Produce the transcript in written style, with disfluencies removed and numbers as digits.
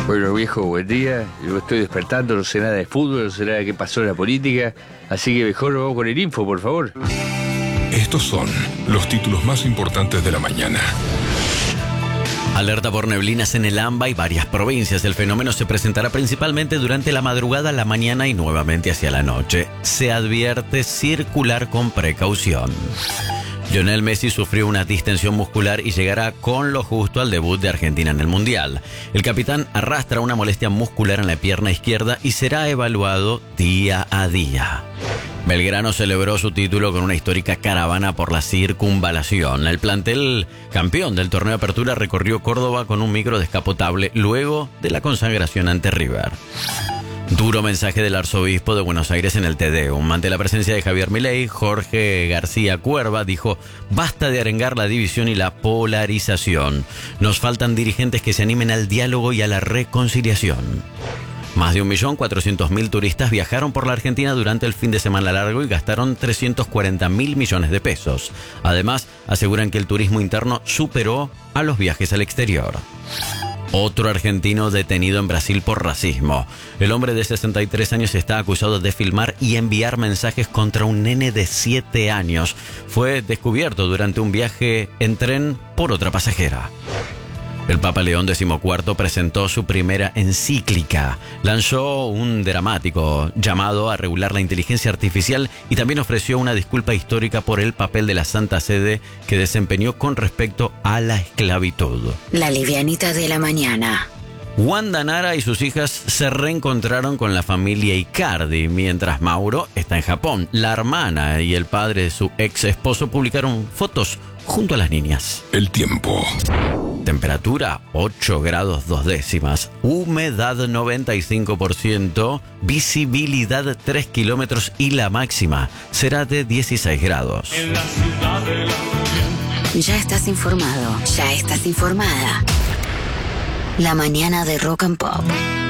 Bueno, viejo, buen día. Yo estoy despertando, no sé nada de fútbol, no sé nada de qué pasó en la política. Así que mejor vamos con el info, por favor. Estos son los títulos más importantes de la mañana. Alerta por neblinas en el AMBA y varias provincias. El fenómeno se presentará principalmente durante la madrugada, la mañana y nuevamente hacia la noche. Se advierte circular con precaución. Lionel Messi sufrió una distensión muscular y llegará con lo justo al debut de Argentina en el Mundial. El capitán arrastra una molestia muscular en la pierna izquierda y será evaluado día a día. Belgrano celebró su título con una histórica caravana por la circunvalación. El plantel campeón del torneo de apertura recorrió Córdoba con un micro descapotable luego de la consagración ante River. Duro mensaje del arzobispo de Buenos Aires en el Te Deum. Ante la presencia de Javier Milei, Jorge García Cuerva dijo: basta de arengar la división y la polarización. Nos faltan dirigentes que se animen al diálogo y a la reconciliación. Más de 1.400.000 turistas viajaron por la Argentina durante el fin de semana largo y gastaron 340.000 millones de pesos. Además, aseguran que el turismo interno superó a los viajes al exterior. Otro argentino detenido en Brasil por racismo. El hombre de 63 años está acusado de filmar y enviar mensajes contra un nene de 7 años. Fue descubierto durante un viaje en tren por otra pasajera. El Papa León XIV presentó su primera encíclica. Lanzó un dramático llamado a regular la inteligencia artificial y también ofreció una disculpa histórica por el papel de la Santa Sede que desempeñó con respecto a la esclavitud. La livianita de la mañana. Wanda Nara y sus hijas se reencontraron con la familia Icardi, mientras Mauro está en Japón. La hermana y el padre de su ex esposo publicaron fotos junto a las niñas. El tiempo. Temperatura 8 grados 2 décimas, humedad 95%, visibilidad 3 kilómetros y la máxima será de 16 grados. Ya estás informado, ya estás informada. La mañana de Rock and Pop.